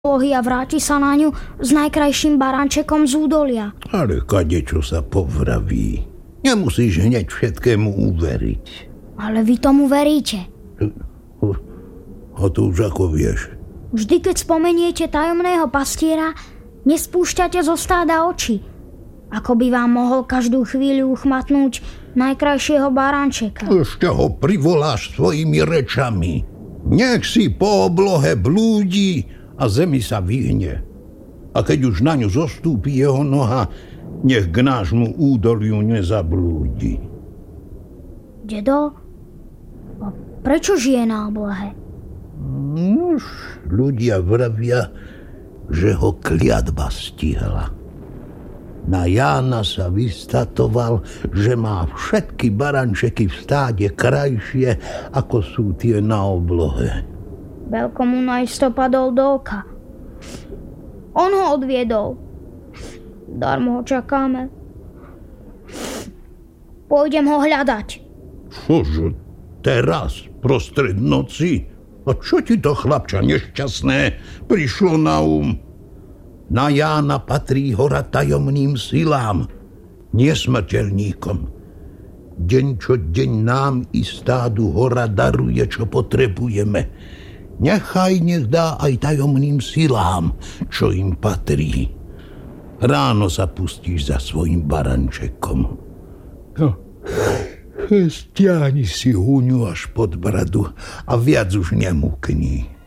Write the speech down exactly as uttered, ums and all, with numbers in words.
a vráti sa na ňu s najkrajším barančekom z údolia. Ale kadečo sa povraví. Nemusíš hneď všetkému uveriť. Ale vy tomu veríte. A to už ako vieš? Vždy, keď spomeniete tajomného pastiera, nespúšťate zo stáda oči. Ako by vám mohol každú chvíľu uchmatnúť najkrajšieho barančeka. Ešte ho privoláš svojimi rečami. Nech si po oblohe blúdi a zemi sa vyhne. A keď už na ňu zostúpi jeho noha, nech k nášmu údoliu nezablúdi. Dedo, a prečo žije na oblohe? Nož, ľudia vravia, že ho kliatba stihla. Na Jána sa vystatoval, že má všetky barančeky v stáde krajšie, ako sú tie na oblohe. Veľko mu naisto padol do oka. On ho odviedol. Darmo ho čakáme. Pôjdem ho hľadať. Čože, teraz, prostred noci? A čo ti to, chlapča nešťastné, prišlo na um? Na Jána patrí hora tajomným silám, nesmrteľníkom. Deň čo deň nám i stádu hora daruje, čo potrebujeme. Nechaj nech dá aj tajomným silám, čo im patrí. Ráno sa pustíš za svojim barančekom. No, stiahni si húňu až pod bradu a viac už nemúkni.